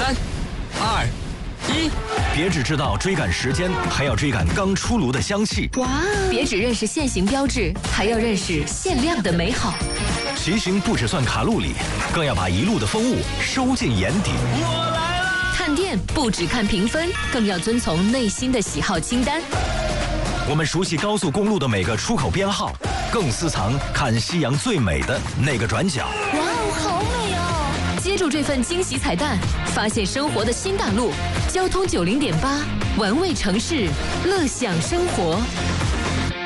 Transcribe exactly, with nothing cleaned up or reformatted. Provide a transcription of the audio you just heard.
三、二、一， 别只知道追赶时间，还要追赶刚出炉的香气。 哇！别只认识限行标志，还要认识限量的美好。 骑行不只算卡路里，更要把一路的风物收进眼底。 我来了！ 看店不只看评分，更要遵从内心的喜好清单。 我们熟悉高速公路的每个出口编号，更私藏看夕阳最美的那个转角。 哇哦，好美哦！接住这份惊喜彩蛋，发现生活的新大陆。交通九零点八，玩味城市，乐享生活。